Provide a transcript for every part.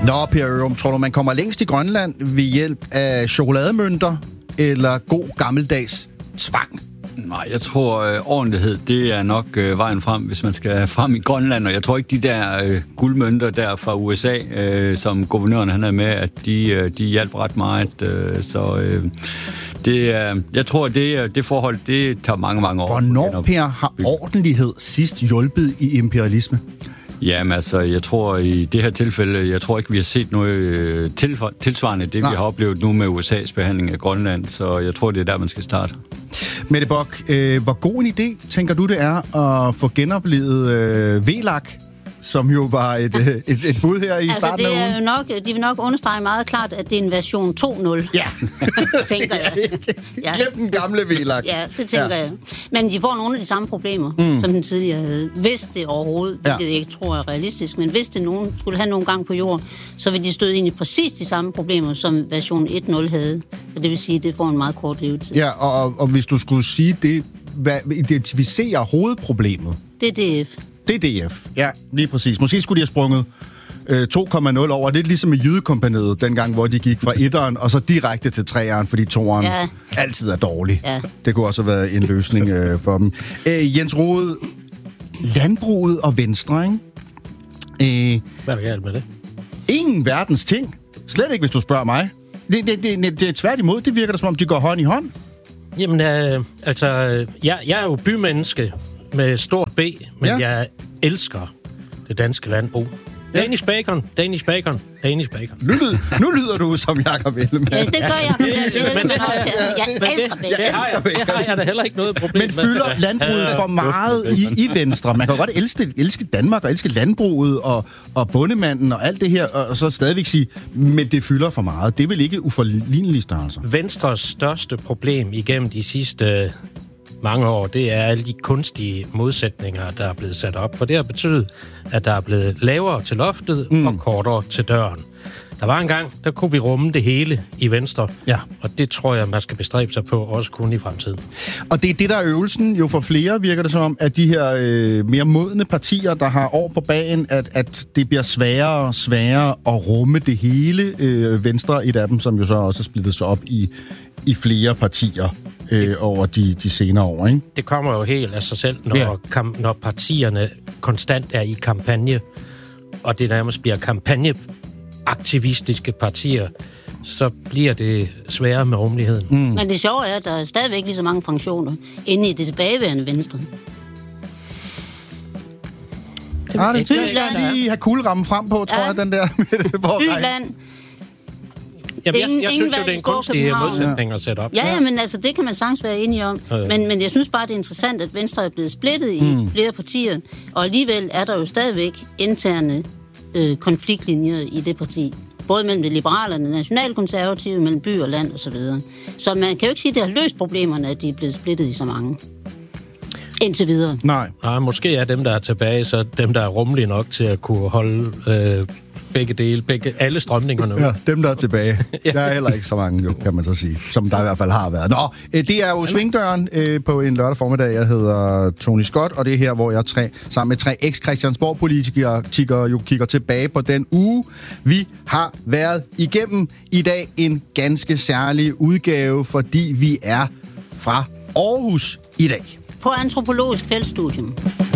Nå, Per Ørum, tror du, man kommer længst i Grønland ved hjælp af chokolademønter eller god gammeldags tvang? Nej, jeg tror, ordentlighed, det er nok vejen frem, hvis man skal frem i Grønland. Og jeg tror ikke, de der guldmønter der fra USA, som guvernøren han er med, at de hjælp ret meget. Jeg tror, det forhold, det tager mange, mange år. Hvornår, Per, har ordentlighed sidst hjulpet i imperialisme? Jamen altså, jeg tror i det her tilfælde, jeg tror ikke, vi har set noget tilsvarende det, vi har oplevet nu med USA's behandling af Grønland, så jeg tror, det er der, man skal starte. Mette Bock, hvor god en idé, tænker du, det er at få genoplevet VLAK, som jo var et bud her i starten af ugen? Altså, de vil nok understrege meget klart, at det er en version 2.0. Ja, tænker jeg. Ja. Glem den gamle VLAK. Ja, det tænker jeg. Men de får nogle af de samme problemer, som den tidligere havde. Hvis det overhovedet, hvilket jeg ikke tror er realistisk, men hvis det nogen skulle have nogen gang på jord, så vil de støde ind i præcis de samme problemer, som version 1.0 havde. Og det vil sige, at det får en meget kort levetid. Ja, og hvis du skulle sige det, hvad identificerer hovedproblemet? Det er DF. Det er DF, ja, lige præcis. Måske skulle de have sprunget 2,0 over. Det er ligesom med Jydekompagniet, dengang, hvor de gik fra 1'eren og så direkte til 3'eren, fordi 2'eren altid er dårlig. Ja. Det kunne også have været en løsning for dem. Jens Rohde, landbruget og Venstre, ikke? Hvad er der galt med det? Ingen verdens ting. Slet ikke, hvis du spørger mig. Det er tværtimod, det virker da, som om de går hånd i hånd. Jamen, jeg er jo bymenneske med stort B, men jeg elsker det danske landbrug. Ja. Danish bacon. Nu lyder du som Jakob Ellemann. Ja, det gør jeg. Jeg elsker bacon. Det har jeg da heller ikke noget problem med. Men fylder landbruget for meget i Venstre? Man kan jo godt elske Danmark og elske landbruget og bondemanden og alt det her, og så stadigvæk sige, men det fylder for meget. Det er vel ikke uforlignelige størrelser? Venstres største problem igennem de sidste mange år, det er alle de kunstige modsætninger, der er blevet sat op. For det har betydet, at der er blevet lavere til loftet og kortere til døren. Der var en gang, der kunne vi rumme det hele i Venstre, og det tror jeg, man skal bestræbe sig på, også kun i fremtiden. Og det er det, der er øvelsen jo for flere, virker det som om, at de her mere modne partier, der har år på bagen, at det bliver sværere og sværere at rumme det hele. Venstre, et af dem, som jo så også er splittet sig op i flere partier over de senere år, ikke? Det kommer jo helt af sig selv, når partierne konstant er i kampagne, og det nærmest bliver kampagneaktivistiske partier, så bliver det sværere med rummeligheden. Men det sjove er, at der er stadigvæk lige så mange funktioner inde i det tilbageværende Venstre. Det skal jeg lige have kuglerammen frem på, tror jeg, den der. Bygland. Jamen, jeg synes jo, det er en kunstig modsætning at sætte op. Ja, men altså, det kan man sagtens være enige om. Men jeg synes bare, det er interessant, at Venstre er blevet splittet i flere partier, og alligevel er der jo stadigvæk interne konfliktlinjer i det parti. Både mellem det liberale, nationalkonservative, mellem by og land osv. Så man kan jo ikke sige, at det har løst problemerne, at de er blevet splittet i så mange. Indtil videre. Nej, måske er dem, der er tilbage, så dem, der er rummelige nok til at kunne holde begge dele, alle strømningerne. Ja, dem, der er tilbage. Der er heller ikke så mange, jo, kan man så sige, som der i hvert fald har været. Nå, det er jo Svingdøren på en lørdag formiddag. Jeg hedder Tony Scott, og det er her, hvor jeg sammen med 3 eks-Christiansborg-politikere jo kigger tilbage på den uge, vi har været igennem. I dag en ganske særlig udgave, fordi vi er fra Aarhus i dag. På antropologisk feltstudium.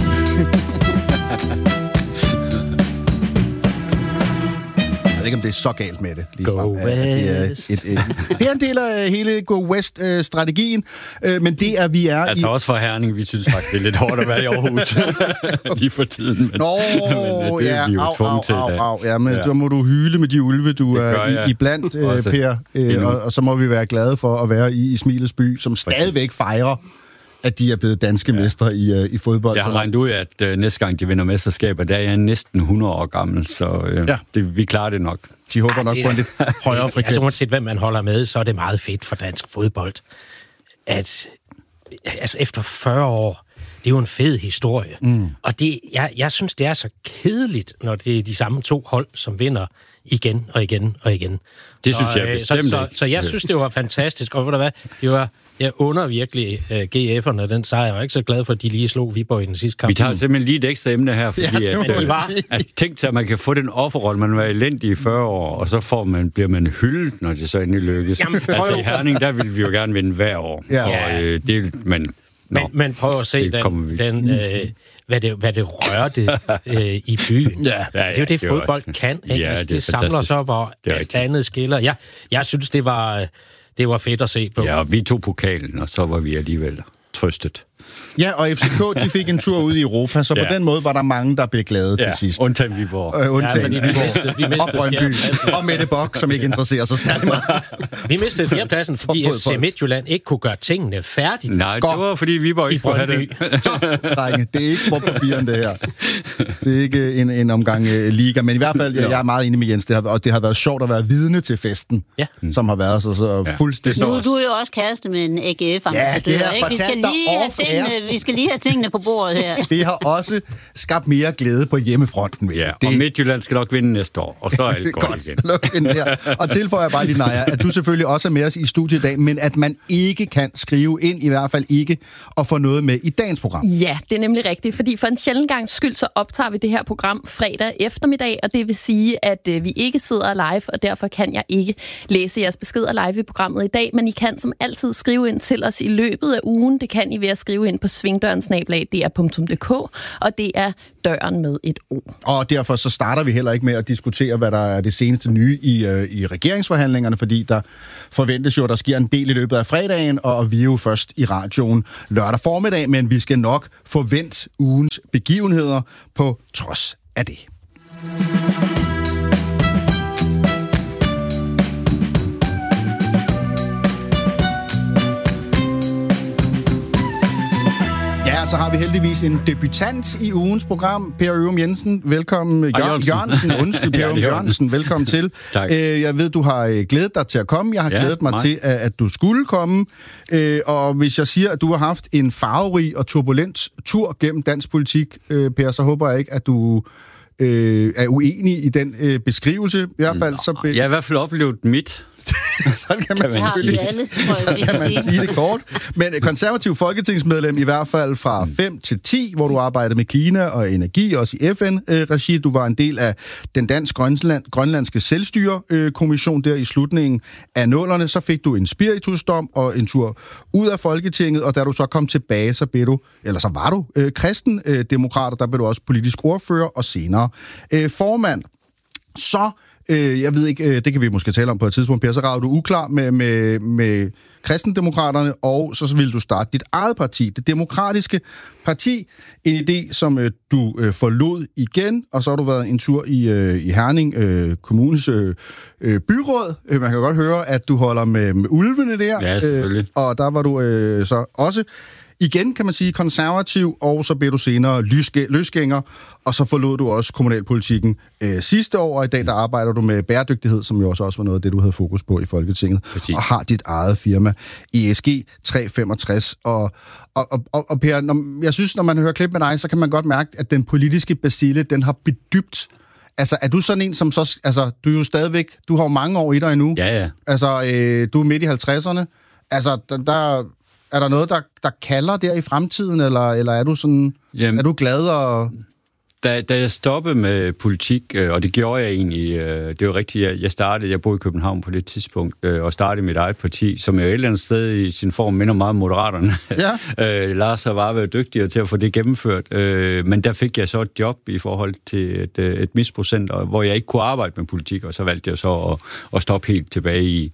Jeg ved ikke, om det er så galt med det. Go West. Det er en del af hele Go West-strategien, men det er, vi er altså også for Herning, vi synes faktisk, det er lidt hårdt at være i Aarhus lige for tiden. Men, Nå, men det er vi jo tvunget til i dag. Ja, men så må du hyle med de ulve, du er iblandt, Per, og så må vi være glade for at være i Smilets by, som stadigvæk fejrer, at de er blevet danske mestre i fodbold. Jeg har regnet ud, at næste gang de vinder mesterskaber, der er jeg næsten 100 år gammel, så vi klarer det nok. De håber nok på en lidt højere frekvens. Altså uanset hvem man holder med, så er det meget fedt for dansk fodbold, at efter 40 år jo en fed historie. Og jeg synes, det er så kedeligt, når det er de samme 2 hold, som vinder igen og igen og igen. Det synes jeg bestemt. Så jeg synes, det var fantastisk. Og ved du hvad, jeg under virkelig GF'erne den sejr. Jeg var ikke så glad for, at de lige slog Viborg i den sidste kamp. Vi tager simpelthen lige et ekstra emne her, fordi at tænk til, at man kan få den offerrolle, man var elendig i 40 år, og så bliver man hyldet, når det så endelig lykkes. Jamen, altså i Herning, der vil vi jo gerne vinde hver år. Ja. Og men prøv at se hvad det rørte i byen. Det er jo det, fodbold kan. Ikke? Ja, altså, det samler så, hvor alt andet skiller. Jeg synes, det var fedt at se på. Ja, og vi tog pokalen, og så var vi alligevel trøstet. Ja, og FCK, de fik en tur ud i Europa, så på den måde var der mange, der blev glade til sidst. Undtagen Viborg. Undtagen Viborg. Vi mistede Brøndby. Og Mette Bock, som ikke interesserer sig særlig meget. Vi mistede 4. pladsen, fordi FC Midtjylland ikke kunne gøre tingene færdigt. Nej, det var, fordi Viborg ikke skulle have det. Så, drenge, det er ikke sport på 4'eren, det her. Det er ikke en omgang liga, men i hvert fald, jeg er meget enig med Jens, det har været sjovt at være vidne til festen, som har været så fuldstændig. Nu du er jo også kæreste med en AGF-ambassadør. Ja, det er vi skal lige have tingene på bordet her. Det har også skabt mere glæde på hjemmefronten. Ja, og Midtjylland skal nok vinde næste år, og så er alt godt igen. Og tilføjer jeg bare lige, Naja, at du selvfølgelig også er med os i studiet i dag, men at man ikke kan skrive ind, i hvert fald ikke, og få noget med i dagens program. Ja, det er nemlig rigtigt, fordi for en sjælden gangs skyld, så optager vi det her program fredag eftermiddag, og det vil sige, at vi ikke sidder live, og derfor kan jeg ikke læse jeres beskeder live i programmet i dag, men I kan som altid skrive ind til os i løbet af ugen. Det kan I ved at skrive ind på svingdøren@dr.dk, og det er døren med et O. Og derfor så starter vi heller ikke med at diskutere, hvad der er det seneste nye i regeringsforhandlingerne, fordi der forventes jo, at der sker en del i løbet af fredagen, og vi er jo først i radioen lørdag formiddag, men vi skal nok forvente ugens begivenheder på trods af det. Så har vi heldigvis en debutant i ugens program, Per Ørum Jensen. Velkommen. Jørgensen. Undskyld, Per Ørum Jørgensen. Velkommen til. Tak. Jeg ved, du har glædet dig til at komme. Jeg har glædet mig til, at du skulle komme. Og hvis jeg siger, at du har haft en farverig og turbulent tur gennem dansk politik, Per, så håber jeg ikke, at du er uenig i den beskrivelse. I hvert fald, jeg har i hvert fald oplevet mit. Sådan kan man sige det kort. Men konservativ folketingsmedlem i hvert fald fra 5 til 10, hvor du arbejdede med klima og energi, også i FN-regi. Du var en del af den dansk-grønlandske selvstyrekommission der i slutningen af 00'erne. Så fik du en spiritusdom og en tur ud af Folketinget, og da du så kom tilbage, så var du kristendemokrat, og der blev du også politisk ordfører og senere formand. Så jeg ved ikke, det kan vi måske tale om på et tidspunkt, Per, så rager du uklar med kristendemokraterne, og så ville du starte dit eget parti, det demokratiske parti, en idé, som du forlod igen, og så har du været en tur i Herning Kommunes byråd. Man kan godt høre, at du holder med ulvene der. Ja, selvfølgelig. Og der var du så også igen, kan man sige, konservativ, og så blev du senere løsgænger, og så forlod du også kommunalpolitikken sidste år, og i dag der arbejder du med bæredygtighed, som jo også var noget af det, du havde fokus på i Folketinget, og har dit eget firma, ESG 365. Og Per, jeg synes, når man hører klip med dig, så kan man godt mærke, at den politiske bacille, den har bedybt. Altså, er du sådan en, som så... Altså, du er jo stadigvæk... Du har jo mange år i dig endnu. Ja. Altså, du er midt i 50'erne. Altså, er der noget, der kalder der i fremtiden, eller er du sådan... Jamen, er du glad og... Da jeg stoppede med politik, og det gjorde jeg egentlig, det var rigtigt, jeg boede i København på det tidspunkt, og startede mit eget parti, som jo et eller andet sted i sin form minder meget om Moderaterne. Ja. Lars har bare været dygtigere til at få det gennemført, men der fik jeg så et job i forhold til et misbrugscenter, hvor jeg ikke kunne arbejde med politik, og så valgte jeg så at stoppe helt tilbage i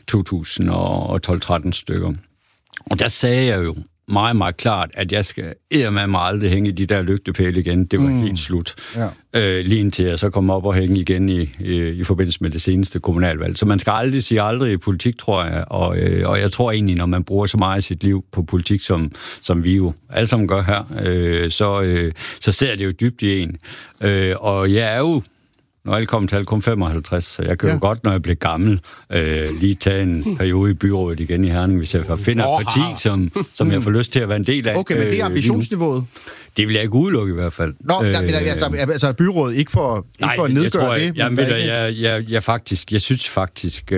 2012-13 stykker. Og der sagde jeg jo meget, meget klart, at jeg skal eddermame aldrig hænge i de der lygtepæle igen. Det var helt slut. Ja. Lige indtil jeg så kom op og hænge igen i forbindelse med det seneste kommunalvalg. Så man skal aldrig sige aldrig i politik, tror jeg. Og jeg tror egentlig, når man bruger så meget af sit liv på politik, som vi jo alle sammen gør her, så ser det jo dybt i en. Og jeg er jo Når alle kommer til, kun 55, så jeg kan jo godt, når jeg bliver gammel, lige tage en periode i byrådet igen i Herning, hvis jeg finder et parti, som jeg får lyst til at være en del af. Okay, men det er ambitionsniveauet? Det vil jeg ikke udelukke i hvert fald. Nå, altså byrådet ikke for at nedgøre det? Jeg synes faktisk,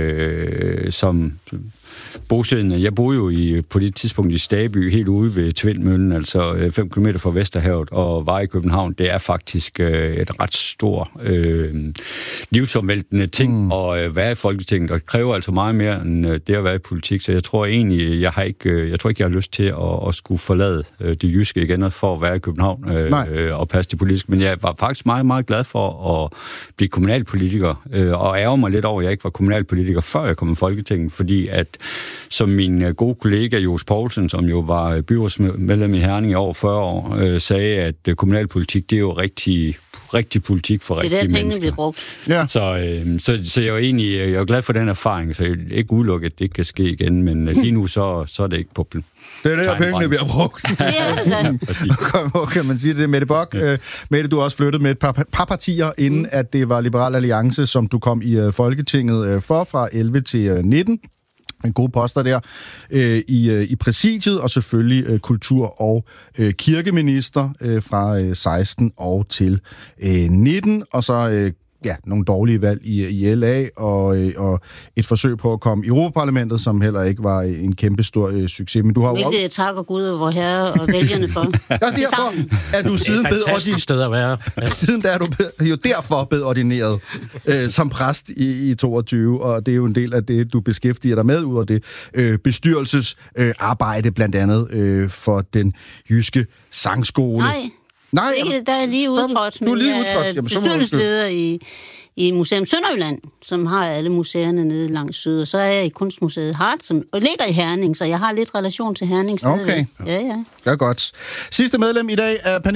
som bosiddende. Jeg boede jo på det tidspunkt i Staby, helt ude ved Tvindmøllen, altså 5 km fra Vesterhavet, og var i København. Det er faktisk et ret stor livsomvæltende ting at være i Folketinget, og det kræver altså meget mere end det at være i politik. Så jeg tror egentlig, jeg har lyst til at skulle forlade det jyske igen for at være i København og passe det politiske. Men jeg var faktisk meget, meget glad for at blive kommunalpolitiker, og ærger mig lidt over, at jeg ikke var kommunalpolitiker, før jeg kom i Folketinget, fordi at som min gode kollega Jos Poulsen, som jo var byrådsmedlem i Herning i over 40 år, sagde, at kommunalpolitik, det er jo rigtig politik for rigtige mennesker. Det er der, pengene bliver brugt. Ja. Så jeg er glad for den erfaring, så jeg ikke udelukke, at det kan ske igen, men lige nu så er det ikke på det er der, pengene bliver brugt. Kan man sige det? Mette Bock, Mette, du har også flyttet med et par partier, inden at det var Liberal Alliance, som du kom i Folketinget fra 11 til 19. En god poster der i præsidiet, og selvfølgelig kultur- og kirkeminister fra 16 og til 19, og så nogle dårlige valg i LA, og et forsøg på at komme i Europaparlamentet, som heller ikke var en kæmpe stor succes. Men du har hvilket jeg takker Gud og vor Herre og vælgerne for. Ja, derfor er du siden blevet ordineret. Sted at være. Ja. Siden der er du jo derfor blevet ordineret som præst i 22, og det er jo en del af det, du beskæftiger dig med, ud af det bestyrelsesarbejde, blandt andet for den jyske sangskole. Nej, ikke, der er lige udtrådt, men jeg er bestyrelsesleder i Museum Sønderjylland, som har alle museerne nede langs syd, og så er jeg i Kunstmuseet Hart, som ligger i Herning, så jeg har lidt relation til Herning stadigvæk. Okay. Ja. Det er godt. Sidste medlem i dag er